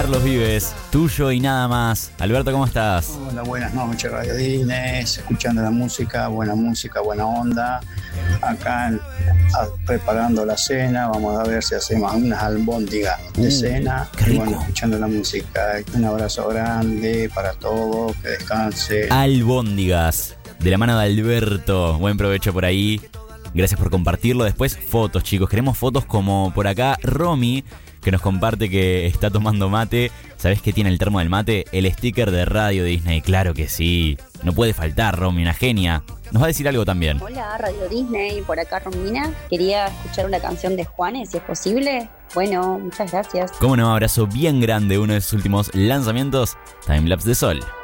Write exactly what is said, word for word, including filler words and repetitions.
Carlos Vives, tuyo y nada más. Alberto, ¿cómo estás? Hola, buenas noches, Radio Disney, escuchando la música, buena música, buena onda. Acá en, a, preparando la cena, vamos a ver si hacemos unas albóndigas de uh, cena. Qué rico. Y bueno, escuchando la música. Un abrazo grande para todos, que descansen. Albóndigas, de la mano de Alberto. Buen provecho por ahí. Gracias por compartirlo. Después, fotos, chicos. Queremos fotos como por acá Romy, que nos comparte que está tomando mate. ¿Sabés qué tiene el termo del mate? El sticker de Radio Disney. Claro que sí. No puede faltar, Romy, una genia. Nos va a decir algo también. Hola, Radio Disney, por acá Romina. Quería escuchar una canción de Juanes, si es posible. Bueno, muchas gracias. Cómo no, abrazo bien grande. Uno de sus últimos lanzamientos, Timelapse de Sol.